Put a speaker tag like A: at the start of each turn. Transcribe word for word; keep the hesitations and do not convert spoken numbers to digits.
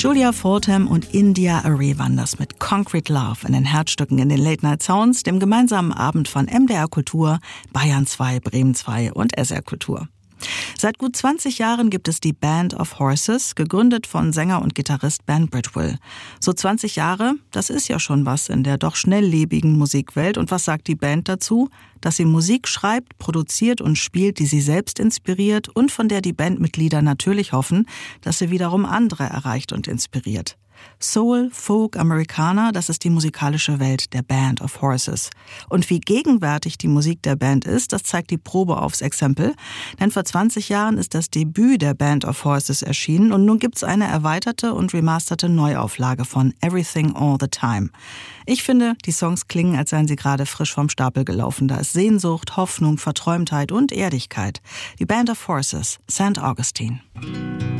A: Julia Fordham und India Arie waren das mit Concrete Love in den Herzstücken in den Late Night Sounds, dem gemeinsamen Abend von M D R Kultur, Bayern zwei, Bremen zwei und S R Kultur. Seit gut zwanzig Jahren gibt es die Band of Horses, gegründet von Sänger und Gitarrist Ben Bridwell. So zwanzig Jahre, das ist ja schon was in der doch schnelllebigen Musikwelt. Und was sagt die Band dazu? Dass sie Musik schreibt, produziert und spielt, die sie selbst inspiriert und von der die Bandmitglieder natürlich hoffen, dass sie wiederum andere erreicht und inspiriert. Soul, Folk, Americana, das ist die musikalische Welt der Band of Horses. Und wie gegenwärtig die Musik der Band ist, das zeigt die Probe aufs Exempel. Denn vor zwanzig Jahren ist das Debüt der Band of Horses erschienen und nun gibt's eine erweiterte und remasterte Neuauflage von Everything All the Time. Ich finde, die Songs klingen, als seien sie gerade frisch vom Stapel gelaufen. Da ist Sehnsucht, Hoffnung, Verträumtheit und Erdigkeit. Die Band of Horses, Sankt Augustine.